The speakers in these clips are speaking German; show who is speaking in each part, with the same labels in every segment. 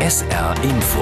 Speaker 1: SR Info.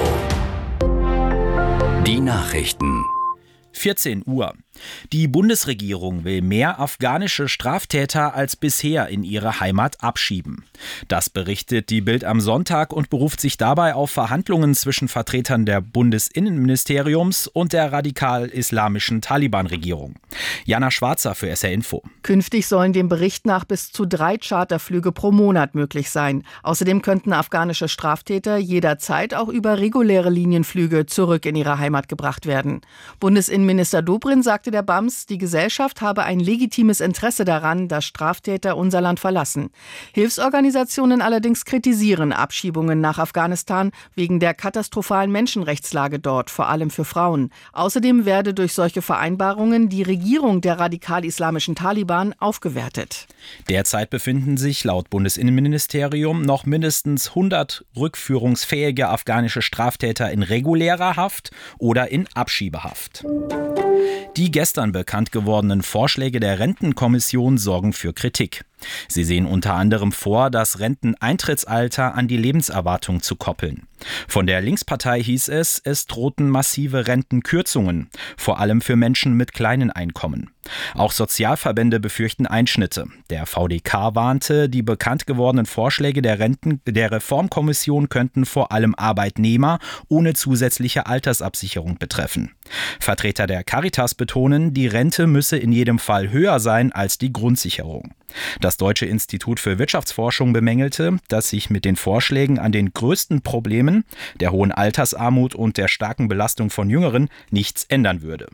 Speaker 1: Die Nachrichten.
Speaker 2: 14 Uhr. Die Bundesregierung will mehr afghanische Straftäter als bisher in ihre Heimat abschieben. Das berichtet die Bild am Sonntag und beruft sich dabei auf Verhandlungen zwischen Vertretern der Bundesinnenministeriums und der radikal-islamischen Taliban-Regierung. Jana Schwarzer für SR Info.
Speaker 3: Künftig sollen dem Bericht nach bis zu 3 Charterflüge pro Monat möglich sein. Außerdem könnten afghanische Straftäter jederzeit auch über reguläre Linienflüge zurück in ihre Heimat gebracht werden. Bundesinnenminister Dobrindt sagte der BAMS, die Gesellschaft habe ein legitimes Interesse daran, dass Straftäter unser Land verlassen. Hilfsorganisationen allerdings kritisieren Abschiebungen nach Afghanistan wegen der katastrophalen Menschenrechtslage dort, vor allem für Frauen. Außerdem werde durch solche Vereinbarungen die Regierung der radikal-islamischen Taliban aufgewertet.
Speaker 2: Derzeit befinden sich laut Bundesinnenministerium noch mindestens 100 rückführungsfähige afghanische Straftäter in regulärer Haft oder in Abschiebehaft. Die gestern bekannt gewordenen Vorschläge der Rentenkommission sorgen für Kritik. Sie sehen unter anderem vor, das Renteneintrittsalter an die Lebenserwartung zu koppeln. Von der Linkspartei hieß es drohten massive Rentenkürzungen, vor allem für Menschen mit kleinen Einkommen. Auch Sozialverbände befürchten Einschnitte. Der VDK warnte, die bekannt gewordenen Vorschläge der Reformkommission könnten vor allem Arbeitnehmer ohne zusätzliche Altersabsicherung betreffen. Vertreter der Caritas betonen, die Rente müsse in jedem Fall höher sein als die Grundsicherung. Das Deutsche Institut für Wirtschaftsforschung bemängelte, dass sich mit den Vorschlägen an den größten Problemen, der hohen Altersarmut und der starken Belastung von Jüngeren, nichts ändern würde.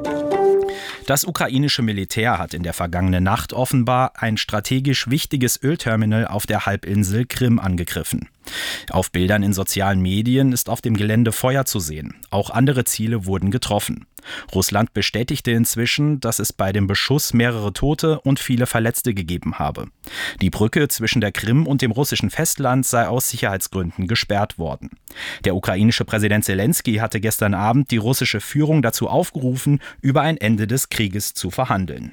Speaker 2: Das ukrainische Militär hat in der vergangenen Nacht offenbar ein strategisch wichtiges Ölterminal auf der Halbinsel Krim angegriffen. Auf Bildern in sozialen Medien ist auf dem Gelände Feuer zu sehen. Auch andere Ziele wurden getroffen. Russland bestätigte inzwischen, dass es bei dem Beschuss mehrere Tote und viele Verletzte gegeben habe. Die Brücke zwischen der Krim und dem russischen Festland sei aus Sicherheitsgründen gesperrt worden. Der ukrainische Präsident Selensky hatte gestern Abend die russische Führung dazu aufgerufen, über ein Ende des Krieges zu verhandeln.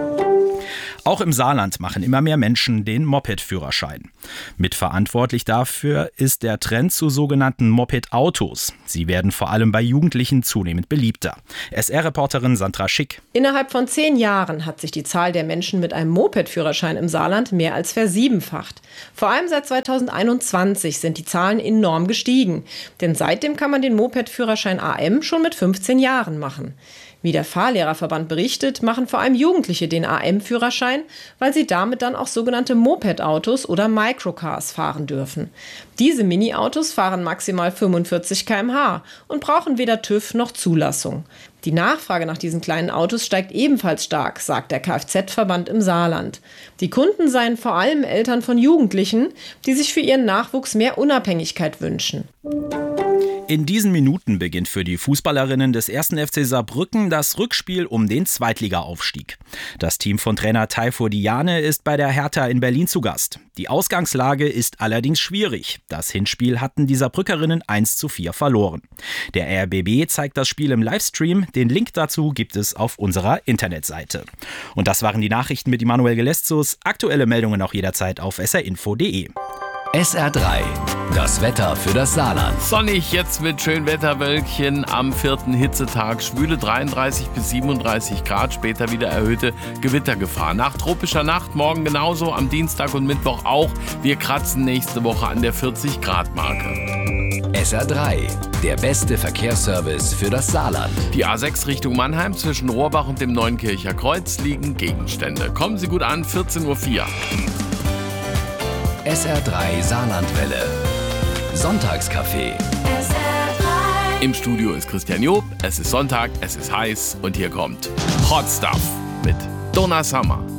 Speaker 2: Auch im Saarland machen immer mehr Menschen den Moped-Führerschein. Mitverantwortlich dafür ist der Trend zu sogenannten Moped-Autos. Sie werden vor allem bei Jugendlichen zunehmend beliebter. SR-Reporterin Sandra Schick.
Speaker 4: Innerhalb von 10 Jahren hat sich die Zahl der Menschen mit einem Moped-Führerschein im Saarland mehr als versiebenfacht. Vor allem seit 2021 sind die Zahlen enorm gestiegen. Denn seitdem kann man den Moped-Führerschein AM schon mit 15 Jahren machen. Wie der Fahrlehrerverband berichtet, machen vor allem Jugendliche den AM-Führerschein, weil sie damit dann auch sogenannte Moped-Autos oder Microcars fahren dürfen. Diese Mini-Autos fahren maximal 45 km/h und brauchen weder TÜV noch Zulassung. Die Nachfrage nach diesen kleinen Autos steigt ebenfalls stark, sagt der Kfz-Verband im Saarland. Die Kunden seien vor allem Eltern von Jugendlichen, die sich für ihren Nachwuchs mehr Unabhängigkeit wünschen.
Speaker 2: In diesen Minuten beginnt für die Fußballerinnen des 1. FC Saarbrücken das Rückspiel um den Zweitligaaufstieg. Das Team von Trainer Tayfur Diane ist bei der Hertha in Berlin zu Gast. Die Ausgangslage ist allerdings schwierig. Das Hinspiel hatten die Saarbrückerinnen 1:4 verloren. Der RBB zeigt das Spiel im Livestream. Den Link dazu gibt es auf unserer Internetseite. Und das waren die Nachrichten mit Immanuel Geleszus. Aktuelle Meldungen auch jederzeit auf srinfo.de.
Speaker 1: SR3, das Wetter für das Saarland.
Speaker 5: Sonnig jetzt mit Schönwetterwölkchen am 4. Hitzetag. Schwüle 33 bis 37 Grad, später wieder erhöhte Gewittergefahr. Nach tropischer Nacht, morgen genauso, am Dienstag und Mittwoch auch. Wir kratzen nächste Woche an der 40-Grad-Marke.
Speaker 1: SR3, der beste Verkehrsservice für das Saarland.
Speaker 5: Die A6 Richtung Mannheim zwischen Rohrbach und dem Neunkircher Kreuz liegen Gegenstände. Kommen Sie gut an, 14:04 Uhr.
Speaker 1: SR3 Saarlandwelle. Sonntagscafé.
Speaker 5: Im Studio ist Christian Job. Es ist Sonntag, es ist heiß und hier kommt Hot Stuff mit Donna Summer.